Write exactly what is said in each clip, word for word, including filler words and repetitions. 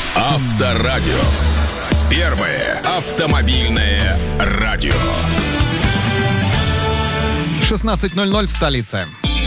Авторадио. Первое автомобильное радио. шестнадцать ноль ноль в столице.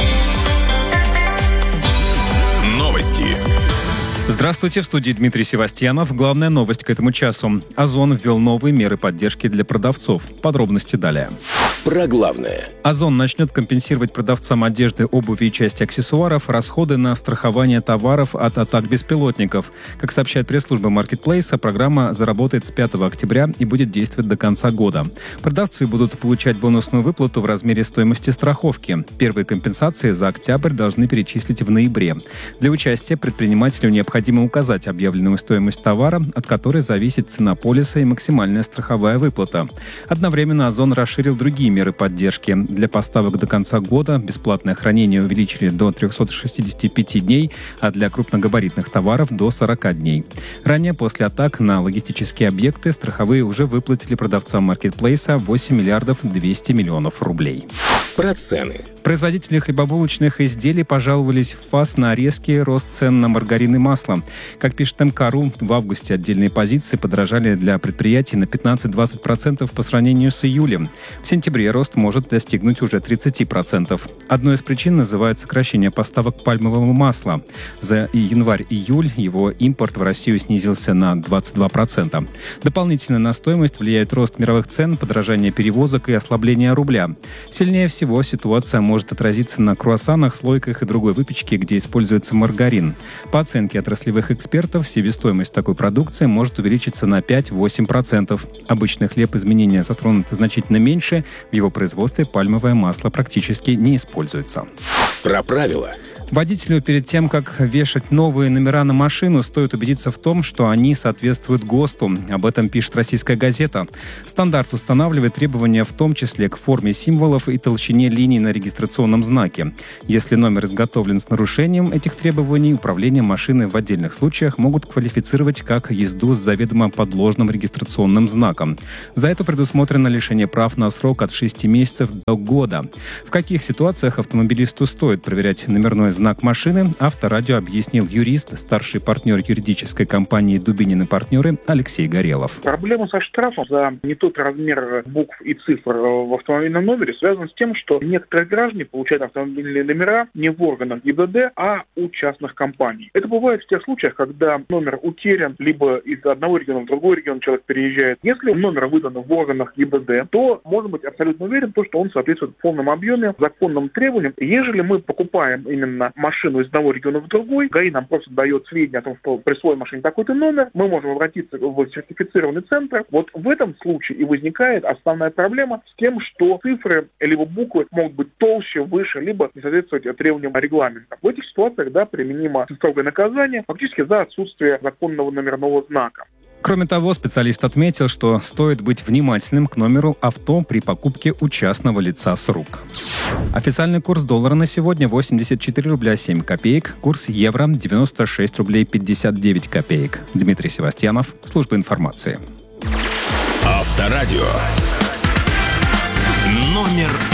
Новости. Здравствуйте, в студии Дмитрий Севастьянов. Главная новость к этому часу. Озон ввел новые меры поддержки для продавцов. Подробности далее. Про главное. Озон начнет компенсировать продавцам одежды, обуви и части аксессуаров расходы на страхование товаров от атак беспилотников. Как сообщает пресс-служба Маркетплейса, программа заработает с пятого октября и будет действовать до конца года. Продавцы будут получать бонусную выплату в размере стоимости страховки. Первые компенсации за октябрь должны перечислить в ноябре. Для участия предпринимателю необходимо указать объявленную стоимость товара, от которой зависит цена полиса и максимальная страховая выплата. Одновременно Озон расширил другие меры поддержки. Для поставок до конца года бесплатное хранение увеличили до триста шестьдесят пять дней, а для крупногабаритных товаров до сорок дней. Ранее, после атак на логистические объекты, страховые уже выплатили продавцам маркетплейса восемь миллиардов двести миллионов рублей. Про цены. Производители хлебобулочных изделий пожаловались в ФАС на резкий рост цен на маргарин и масло. Как пишет эм ка точка ру, в августе отдельные позиции подорожали для предприятий на пятнадцать-двадцать процентов по сравнению с июлем. В сентябре рост может достигнуть уже тридцать процентов. Одной из причин называют сокращение поставок пальмового масла. За январь-июль его импорт в Россию снизился на двадцать два процента. Дополнительно на стоимость влияет рост мировых цен, подорожание перевозок и ослабление рубля. Сильнее всего ситуация может может отразиться на круассанах, слойках и другой выпечке, где используется маргарин. По оценке отраслевых экспертов, себестоимость такой продукции может увеличиться на пять-восемь процентов. Обычный хлеб изменения затронут значительно меньше, в его производстве пальмовое масло практически не используется. Про правила. Водителю перед тем, как вешать новые номера на машину, стоит убедиться в том, что они соответствуют ГОСТу. Об этом пишет «Российская газета». Стандарт устанавливает требования в том числе к форме символов и толщине линий на регистрационном знаке. Если номер изготовлен с нарушением этих требований, управление машиной в отдельных случаях могут квалифицировать как езду с заведомо подложным регистрационным знаком. За это предусмотрено лишение прав на срок от шести месяцев до года. В каких ситуациях автомобилисту стоит проверять номерной знак знак машины, Авторадио объяснил юрист, старший партнер юридической компании «Дубинин и партнеры» Алексей Горелов. Проблема со штрафом за не тот размер букв и цифр в автомобильном номере связана с тем, что некоторые граждане получают автомобильные номера не в органах ГИБДД, а у частных компаний. Это бывает в тех случаях, когда номер утерян, либо из одного региона в другой регион человек переезжает. Если номер выдан в органах ГИБДД, то можно быть абсолютно уверен, что он соответствует в полном объеме законным требованиям. Ежели мы покупаем именно машину из одного региона в другой, ГАИ нам просто дает сведения о том, что при своей машине такой-то номер, мы можем обратиться в сертифицированный центр. Вот в этом случае и возникает основная проблема с тем, что цифры либо буквы могут быть толще, выше, либо не соответствовать требованиям регламента. В этих ситуациях, да, применимо строгое наказание фактически за отсутствие законного номерного знака. Кроме того, специалист отметил, что стоит быть внимательным к номеру авто при покупке у частного лица с рук. Официальный курс доллара на сегодня восемьдесят четыре рубля семь копеек, курс евро девяносто шесть рублей пятьдесят девять копеек. Дмитрий Севастьянов, служба информации. Авторадио. Номер